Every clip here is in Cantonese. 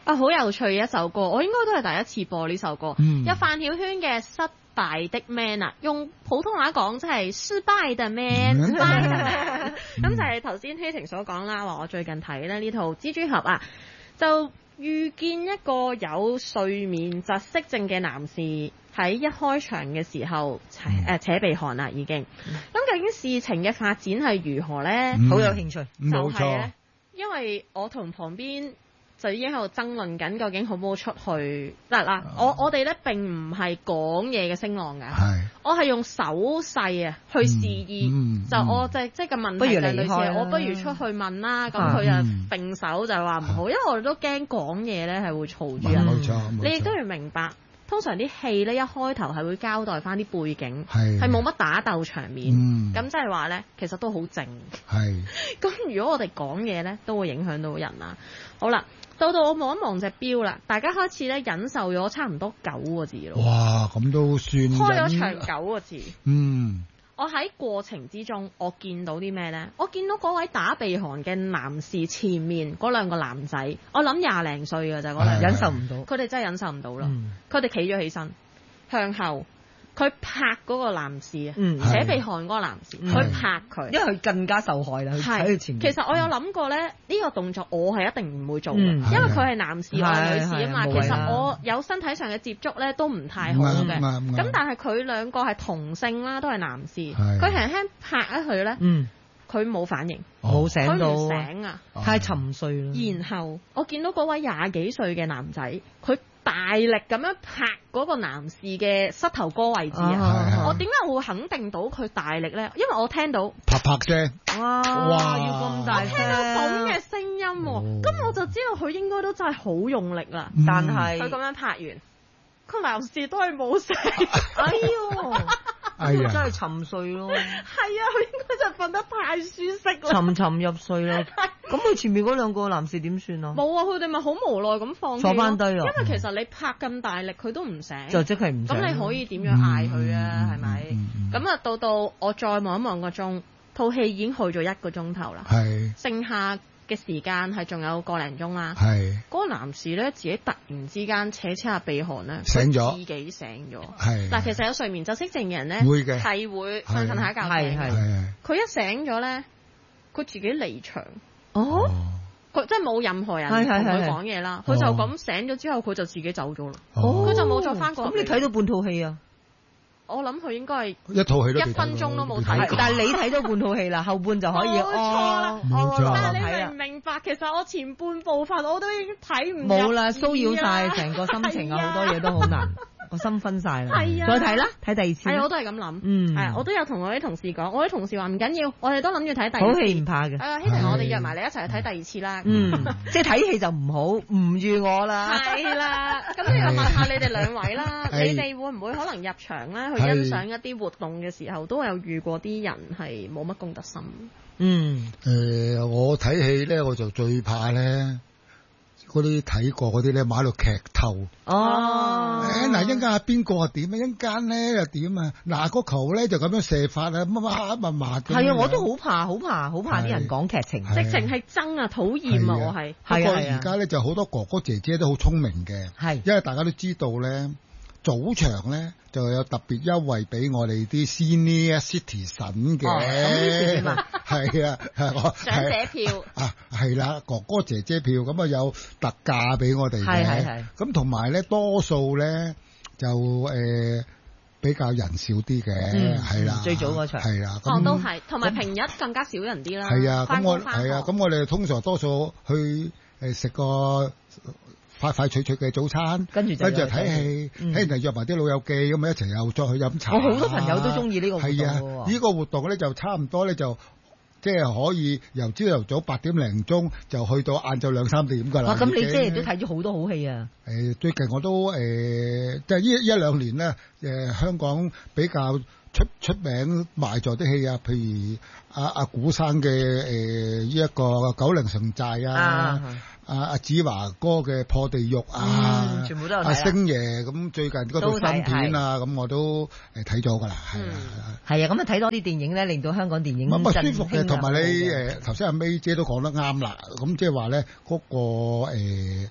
啊，好有趣嘅一首歌，我應該都係第一次播呢首歌。有范曉萱嘅《失敗的 Man》啊，用普通話講即係失敗的 Man， 失敗的 Man。咁就係頭先希婷所講啦，話我最近睇咧呢套蜘蛛俠啊，就遇見一個有睡眠窒息症嘅男士喺一開場嘅時候扯鼻鼾啦已經。咁究竟事情嘅發展係如何呢？ 好有興趣， 冇錯。因為我同旁邊就已經喺度爭論緊，究竟好唔好出去嗱，我哋咧並唔係講嘢嘅聲浪㗎，我係用手勢啊去示意，就我即係個問題就係類似，我不如出去問啦，咁佢就並手就話唔好，因為我哋都驚講嘢咧係會嘈住人。 冇錯， 你亦都要明白，通常啲戲咧一開頭係會交代翻啲背景，係冇乜打鬥場面，咁即係話咧其實都好靜。咁如果我哋講嘢咧，都會影響到人啊。好啦。到我望一望隻錶啦，大家開始咧忍受咗差唔多9個字咯。 哇，咁都算開咗場9個字。我喺過程之中，我見到啲咩呢？我見到嗰位打鼻鼾嘅男士前面嗰兩個男仔，我諗20零歲㗎咋，嗰兩個忍受唔到。 佢哋真係忍受唔到啦。佢哋企咗起身，向後。佢拍嗰個男士啊，扯鼻鼾嗰個男士，佢拍佢， 因為佢更加受害啦。佢喺佢前面。 其實我有諗過咧，呢個動作我係一定唔會做嘅，因為佢係男士，我係女士啊嘛。其實我有身體上嘅接觸咧都唔太好嘅。咁但係佢兩個係同性啦，都係男士。佢輕輕拍一佢咧，佢冇反應， 冇醒到， 佢唔醒啊， 太沉睡啦。 然後我見到嗰位20幾歲嘅男仔，佢大力咁樣拍嗰個男士嘅膝頭哥位置啊！我點解會肯定到佢大力咧？因為我聽到啪啪聲， 哇！要咁大聲， 我聽到咁嘅聲音喎，咁我就知道佢應該都真係好用力啦。 但係佢咁樣拍完，個男士都係冇醒。 哎呀！真係沉睡咯。 係啊，佢應該就瞓得太舒適啦。 沉入睡啦。咁佢前面嗰兩個男士點算啊？ 冇啊，佢哋咪好無奈咁放棄坐翻低啊。 因為其實你拍咁大力，佢都唔醒。 就即係唔醒。 咁你可以點樣嗌佢啊？係咪？咁啊，到我再望一望個鐘，套戲已經去咗1個鐘頭啦。剩下嘅時間係仲有個零鐘啦。嗰個男士咧自己突然之間扯下鼻鼾咧， 醒咗， 自己醒咗。 嗱， 其實有睡眠窒息症嘅人咧，係會瞓下覺醒。佢一醒咗咧，佢自己離場。佢即係冇任何人同佢講嘢啦。佢就咁醒咗之後，佢就自己走咗啦。佢就冇再翻過。 咁你睇到半套戲啊？ 我諗佢應該係一套戲都 1分鐘都冇睇， 但係你睇到半套戲啦，後半就可以。冇錯啦， 但係你明唔明白？其實我前半部分我都已經睇唔冇啦，騷擾晒成個心情啊，好多嘢都好難。個心分晒啦，再睇啦，睇第二次。 係，我都係咁諗。係，我都有同我啲同事講，我啲同事話唔緊要，我哋都諗住睇第二次。 好戲唔怕嘅。 係啊，希婷，我哋約埋你一齊去睇第二次啦。 即係睇戲就唔好唔預我啦。 係啦，咁你又問下你哋兩位啦，你哋會唔會可能入場咧去欣賞一啲活動嘅時候，都有遇過啲人係冇乜公德心？ 我睇戲咧，我就最怕咧。嗰啲睇過嗰啲咧，買到劇透。嗱，一陣間邊個係點啊？一陣間咧又點啊？嗱，個球咧就咁樣射法啊，乜係啊！我都好怕啲人講劇情， 直情係憎啊，討厭啊！我係。 不過而家咧就好多哥哥姐姐都好聰明嘅，因為大家都知道咧，早場咧就有特別優惠俾我哋啲 senior citizen 嘅，係啊， 長者票啊，係啦，哥哥姐姐票咁啊有特價俾我哋嘅，咁同埋咧多數咧就比較人少啲嘅，係啦， 最早嗰場係啦， 咁都係，同埋平日更加少人啲啦， 係啊，咁我哋通常多數去食個快快脆脆嘅早餐，跟住睇戲，睇完約埋啲老友記咁啊一齊又再去飲茶。 我好多朋友都中意呢個活動。係啊， 呢個活動咧就差唔多咧就即係可以由朝頭早8點零鐘就去到晏晝2、3點㗎啦。 咁你即係都睇咗好多好戲啊！ 最近我都即係呢1、2年咧香港比較出名賣座啲戲啊，譬如阿古生嘅呢一個《九靈城寨》啊。阿子華哥嘅破地獄啊， 全部都有睇。 阿星爺咁最近嗰套新片啊，咁我都睇咗㗎啦，係啊。 係啊，咁啊睇多啲電影咧，令到香港電影咁舒服嘅，同埋你頭先阿 May 姐都講得啱啦，咁即係話咧嗰個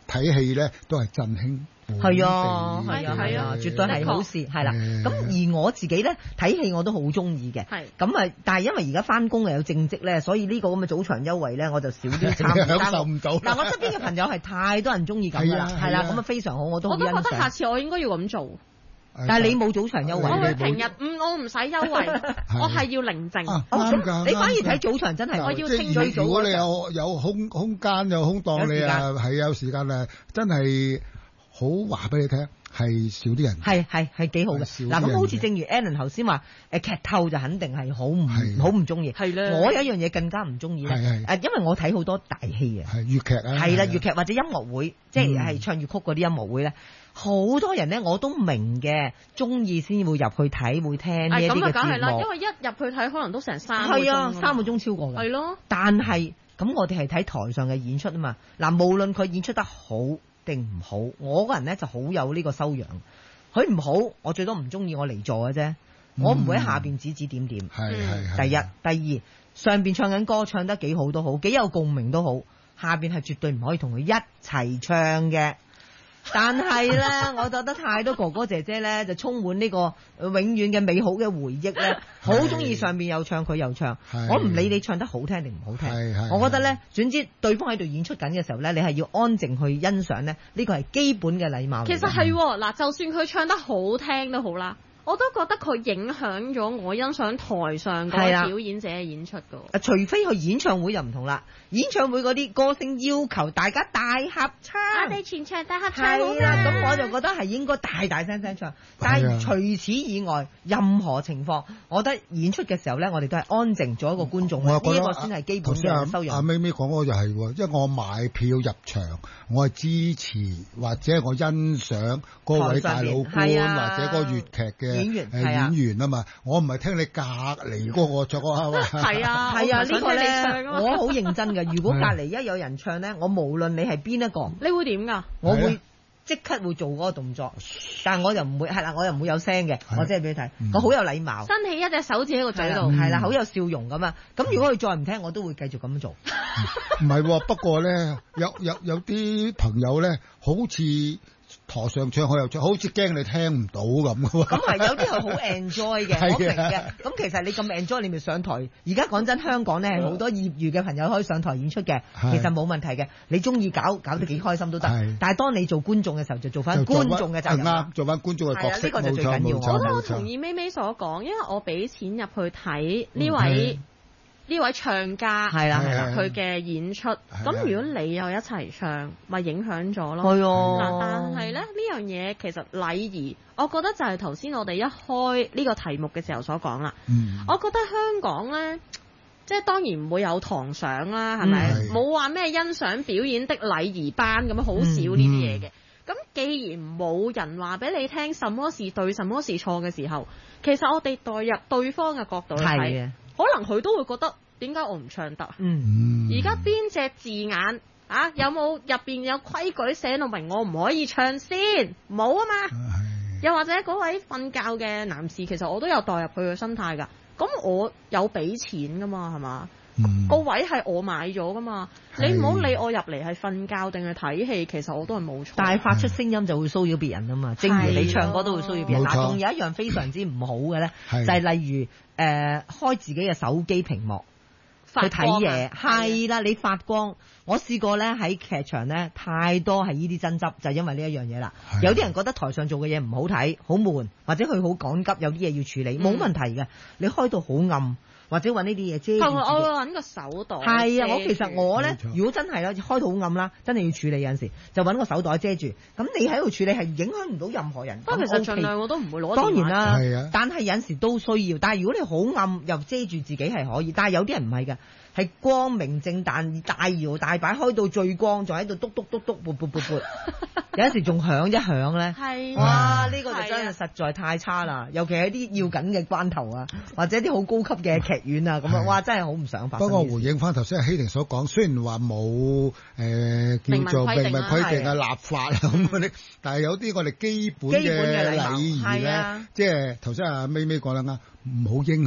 睇戲咧都係振興。 係啊，絕對係好事，係啦。咁而我自己咧睇戲我都好中意嘅，咁啊，但係因為而家翻工又有正職咧，所以呢個咁嘅早場優惠咧，我就少啲享受唔到。 但我身邊嘅朋友係太多人中意咁㗎啦，係啦，咁啊非常好，我都覺得下次我應該要咁做。 但係你冇早場優惠， 我平日我唔使優惠，我係要寧靜。 你反而睇早場真係我要清最早。 如果你有空間有空檔，你啊係有時間啊，真係。好話俾你聽，係少啲人， 係幾好嘅。嗱咁好似正如 Alan 頭先話，劇透就肯定係好唔中意。係啦，我有一樣嘢更加唔中意咧，因為我睇好多大戲啊， 粵劇啊， 係啦，粵劇或者音樂會，即係唱粵曲嗰啲音樂會咧，好多人咧我都明嘅，中意先會入去睇，會聽呢一啲嘅節目。咁啊，梗係啦，因為一入去睇可能都成3個鐘。係啊，3個鐘超過嘅。係咯。但係咁，我哋係睇台上嘅演出啊嘛。嗱，無論佢演出得好定唔好，我個人咧就好有呢個修養。佢唔好，我最多唔中意我離座嘅啫，我唔會喺下邊指指點點。第一，第二，上邊唱緊歌唱得幾好都好，幾有共鳴都好，下邊係絕對唔可以同佢一齊唱嘅。但係咧，我覺得太多哥哥姐姐咧就充滿呢個永遠嘅美好嘅回憶咧，好中意上邊又唱佢又唱。我唔理你唱得好聽定唔好聽，我覺得咧，總之對方喺度演出緊嘅時候咧，你係要安靜去欣賞咧，呢個係基本嘅禮貌。 其實係嗱，就算佢唱得好聽都好啦。我都覺得佢影響咗我欣賞台上嗰個表演者嘅演出㗎。 除非佢演唱會就唔同啦，演唱會嗰啲歌星要求大家大合唱， 我哋全場大合唱。 係啦，咁我就覺得係應該大聲唱。但係除此以外，任何情況，我覺得演出嘅時候咧，我哋都係安靜做一個觀眾，呢個先係基本嘅修養。 阿咪咪講嗰個就係喎，因為我買票入場，我係支持或者我欣賞嗰位大老倌或者個粵劇嘅演員啊嘛，我唔係聽你隔離嗰個作啊嘛。 係啊，呢個咧我好認真嘅。如果隔離一有人唱咧，我無論你係邊一個， 你會點㗎？ 我會即刻會做嗰個動作，但係我又唔會我又唔會有聲嘅，我即係俾你睇，我好有禮貌， 伸起一隻手指喺個嘴度， 係啦，好有笑容咁啊。咁如果佢再唔聽，我都會繼續咁樣做。 唔係，不過咧有啲朋友咧，好似台上唱佢又唱，好似驚你聽唔到咁嘅喎。 咁係有啲係好 enjoy 嘅，我明嘅。咁其實你咁 enjoy，你咪上台。而家講真，香港咧係好多業餘嘅朋友可以上台演出嘅，其實冇問題嘅。你中意搞得幾開心都得。但係當你做觀眾嘅時候，就做翻觀眾嘅責任。 做翻觀眾嘅角色。 呢個就最緊要。 我都好同意咪咪所講，因為我俾錢入去睇呢位唱家係啦，佢嘅演出，咁如果你又一齊唱，咪影響咗咯。 係啊， 但係咧呢樣嘢其實禮儀，我覺得就係頭先我哋一開呢個題目嘅時候所講啦。我覺得香港咧，即係當然唔會有堂上啦，係咪？冇話咩欣賞表演的禮儀班咁樣，好少呢啲嘢嘅。咁既然冇人話俾你聽什麼是對，什麼是錯嘅時候，其實我哋代入對方嘅角度去睇。可能佢都會覺得點解我唔唱得？而家邊隻字眼啊？有冇入邊有規矩寫到明我唔可以唱先？冇啊嘛。又或者嗰位瞓覺嘅男士，其實我都有代入佢嘅心態㗎。咁我有俾錢㗎嘛，係嘛？個位係我買咗㗎嘛。你唔好理我入嚟係瞓覺定係睇戲，其實我都係冇錯。 但係發出聲音就會騷擾別人啊嘛。正如你唱歌都會騷擾別人。嗱，仲有一樣非常之唔好嘅咧，就係例如開自己嘅手機屏幕去睇嘢，係啦，你發光。我試過咧喺劇場咧，太多係呢啲爭執，就係因為呢一樣嘢啦。有啲人覺得台上做嘅嘢唔好睇，好悶，或者佢好趕急，有啲嘢要處理，冇問題嘅。你開到好暗，或者揾呢啲嘢遮住。 同我會揾個手袋。 係啊，其實我咧，如果真係啦，開到好暗啦，真係要處理有陣時，就揾個手袋遮住。咁你喺度處理係影響唔到任何人。 不過其實盡量我都唔會攞。 當然啦，但係有陣時都需要。但係如果你好暗又遮住自己係可以，但係有啲人唔係㗎。係光明正大大搖大擺開到最光，仲喺度篤篤篤篤撥撥撥撥，有陣時仲響一響咧。係哇，呢個就真係實在太差啦！尤其係啲要緊嘅關頭啊，或者啲好高級嘅劇院啊咁樣，哇，真係好唔想發生。 不過回應翻頭先阿希婷所講，雖然話冇叫做明文規定啊、立法啊咁嗰啲，但係有啲我哋基本嘅禮儀咧，即係頭先阿咪咪講啦啱，唔好影響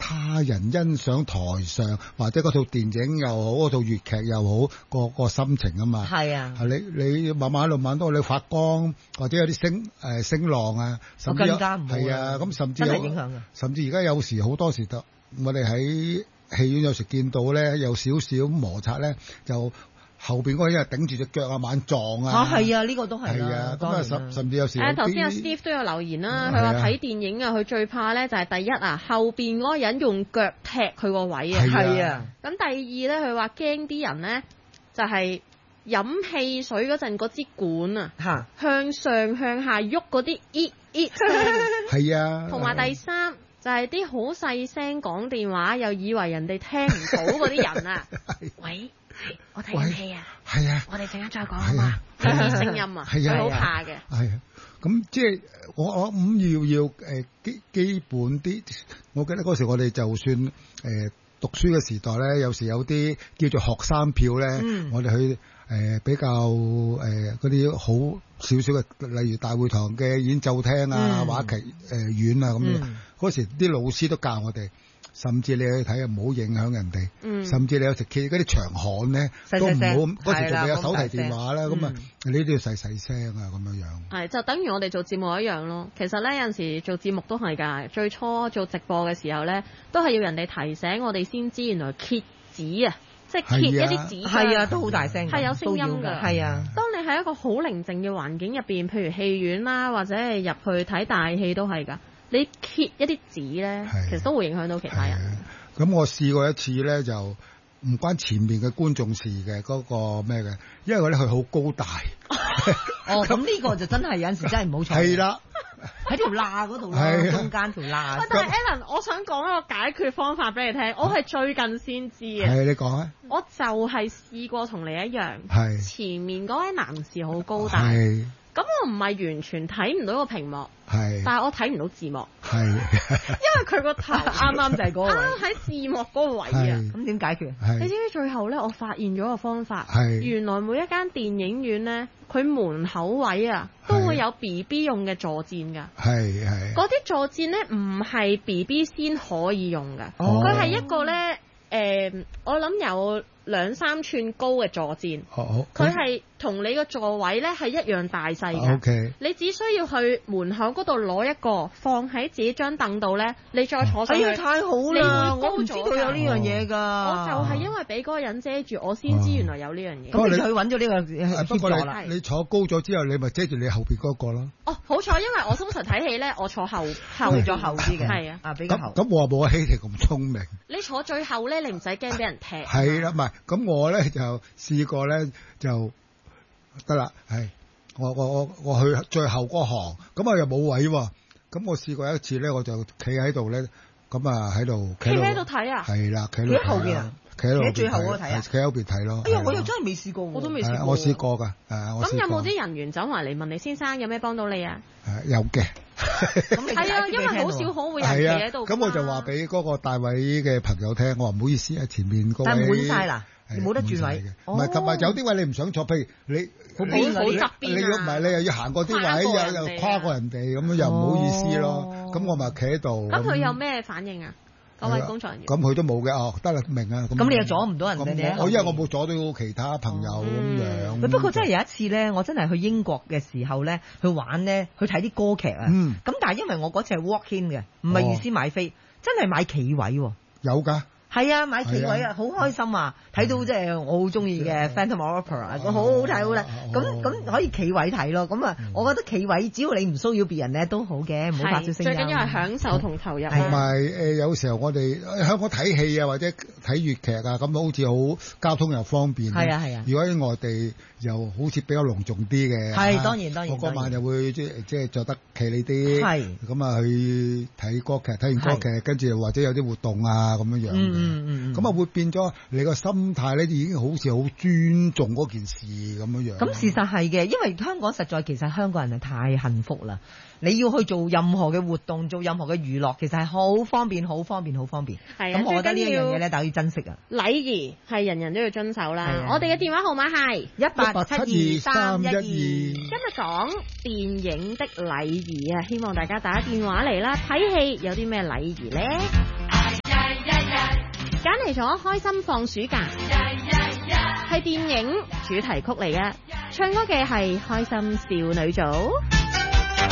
他人欣賞台上或者嗰套電影又好，嗰套粵劇又好，個心情啊嘛。 係啊， 你慢慢一路慢到你發光，或者有啲聲浪啊，甚至更加唔好。 係啊，咁甚至真係影響嘅。 甚至而家有時好多時我哋喺戲院有時見到咧，有少少摩擦咧，就後邊嗰個人頂住隻腳啊，猛撞啊！ 係啊，呢個都係啦。 係啊，咁啊，甚至有時頭先阿 Steve 都有留言啦，佢話睇電影啊，佢最怕咧就係第一啊，後邊嗰個人用腳踢佢個位啊。 係啊。咁第二咧，佢話驚啲人咧就係飲汽水嗰陣嗰支管啊，向上向下喐嗰啲聲。 係啊。 同埋第三。就係啲好細聲講電話，又以為人哋聽唔到嗰啲人啊！喂，我睇緊戲啊！ 係啊！ 我哋陣間再講啊嘛！呢啲聲音啊，佢好怕嘅。 係啊，咁即係我要基本啲。我記得嗰時我哋就算讀書嘅時代咧，有時有啲叫做學生票咧，我哋去比較嗰啲好少少嘅，例如大會堂嘅演奏廳啊、話劇院啊咁樣。嗰時啲老師都教我哋，甚至你去睇啊，唔好影響人哋。甚至你有時企嗰啲長巷咧，都唔好。嗰時仲未有手提電話啦，咁啊，你都要細聲啊，咁樣樣。係就等於我哋做節目一樣咯。其實咧有陣時做節目都係㗎。最初做直播嘅時候咧，都係要人哋提醒我哋先知，原來揭紙啊，即係揭一啲紙。係啊，都好大聲，係有聲音㗎。係啊，當你喺一個好寧靜嘅環境入邊，譬如戲院啦，或者係入去睇大戲都係㗎。你揭一啲紙咧，其實都會影響到其他人。 咁我試過一次咧，就唔關前面嘅觀眾事嘅，嗰個咩嘅，因為我咧佢好高大。 咁呢個就真係有陣時真係唔好坐。係啦，喺條罅嗰度啦，中間條罅。 但係 Alan， 我想講一個解決方法俾你聽，我係最近先知嘅。 係你講啊！ 我就係試過同你一樣，前面嗰位男士好高大。咁我唔係完全睇唔到個屏幕，但係我睇唔到字幕，因為佢個頭啱啱就係嗰個位，啱喺字幕嗰個位啊。咁點解決？你知唔知最後咧，我發現咗個方法，原來每一間電影院咧，佢門口位啊都會有 BB 用嘅坐墊㗎。嗰啲坐墊咧唔係 BB 先可以用㗎，佢係一個咧我諗有2-3寸高嘅坐墊，佢係同你個座位咧係一樣大細嘅。你只需要去門口嗰度攞一個，放喺自己張凳度咧，你再坐上去。太好啦！我唔知道有呢樣嘢㗎。我就係因為俾嗰個人遮住，我先知原來有呢樣嘢。咁你去揾咗呢個不過你坐高咗之後，你咪遮住你後邊嗰個咯。 好彩，因為我通常睇戲咧，我坐後咗後啲嘅。係啊，比較後。咁我話冇阿希婷咁聰明。 你坐最後咧，你唔使驚俾人踢。 係啦，唔係咁我咧就試過咧就得啦，係我去最後嗰行，咁啊又冇位喎，咁我試過一次咧，我就企喺度咧，咁啊喺度企喺度睇啊，係啦，企喺後邊啊，企喺最後嗰個睇啊，企喺後邊睇咯。哎呀，我又真係未試過，我都未試過。我試過㗎， 咁有冇啲人員走埋嚟問你先生有咩幫到你啊？ 有嘅。 係啊，因為好少可會有人企喺度。 咁我就話俾嗰個大位嘅朋友聽，我話唔好意思啊，前面嗰位。但係滿晒啦。冇得轉位嘅，唔係同埋有啲位你唔想坐，譬如你好側邊你唔係你又要行過啲位，又跨過人哋，咁又唔好意思咯。咁我咪企喺度。咁佢有咩反應啊？嗰位工作人員。 咁佢都冇嘅，得啦，明啊。 咁你又阻唔到人哋？ 因為我冇阻到其他朋友咁樣。 不過真係有一次咧，我真係去英國嘅時候咧，去玩咧，去睇啲歌劇啊。咁但係因為我嗰次係 walk in 嘅，唔係預先買飛，真係買企位喎。 有㗎。 係啊，買企位啊，好開心啊！睇到即係我好中意嘅 Phantom Opera，好好睇好啦。咁可以企位睇咯。咁啊，我覺得企位只要你唔騷擾別人咧都好嘅，唔好發出聲音。 最緊要係享受同投入。 同埋有時候我哋香港睇戲啊，或者睇粵劇啊，咁好似好交通又方便。係啊。如果喺外地又好似比較隆重啲嘅。係當然。我嗰晚就會即係著得企理啲。係。咁啊去睇歌劇，睇完歌劇跟住或者有啲活動啊咁樣樣。咁啊會變咗你個心態咧，已經好似好尊重嗰件事咁樣樣。咁事實係嘅，因為香港實在其實香港人係太幸福啦。你要去做任何嘅活動，做任何嘅娛樂，其實係好方便，好方便，好方便。係啊，咁我覺得呢一樣嘢咧，就要珍惜啊。 禮儀係人人都要遵守啦。我哋嘅電話號碼係 187231。 今日講電影的禮儀啊，希望大家打電話嚟啦。睇戲有啲咩禮儀咧？ 揀嚟咗《開心放暑假》，係電影主題曲嚟嘅，唱歌嘅係開心少女組。